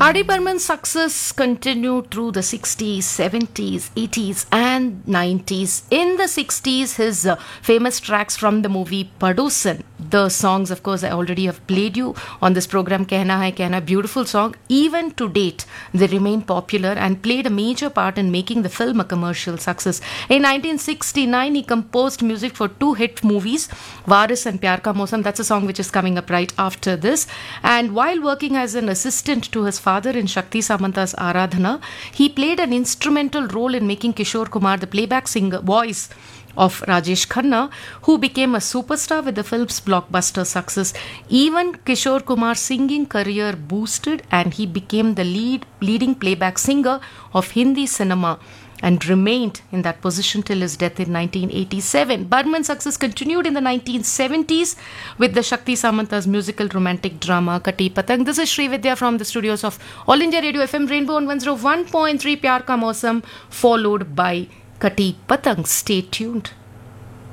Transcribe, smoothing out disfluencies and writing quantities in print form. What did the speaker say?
R.D. Burman's success continued through the 60s, 70s, 80s, and 90s. In the 60s, his famous tracks from the movie Padosan, the songs, of course, I already have played you on this program, Kehna Hai Kehna, beautiful song. Even to date, they remain popular and played a major part in making the film a commercial success. In 1969, he composed music for two hit movies, Varis and Pyar Ka Mausam. That's a song which is coming up right after this. And while working as an assistant to his father in Shakti Samanta's Aradhana, he played an instrumental role in making Kishore Kumar the playback singer voice of Rajesh Khanna, who became a superstar with the film's blockbuster success. Even Kishore Kumar's singing career boosted and he became the leading playback singer of Hindi cinema and remained in that position till his death in 1987. Burman's success continued in the 1970s with the Shakti Samanta's musical romantic drama Kati Patang. This is Sri Vidya from the studios of All India Radio FM Rainbow on 101.3 Pyar Ka Mausam, followed by Kati Patang. Stay tuned.